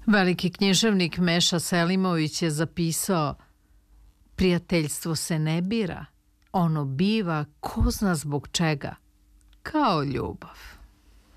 Veliki književnik Meša Selimović je zapisao: prijateljstvo se ne bira, ono biva ko zna zbog čega, kao ljubav.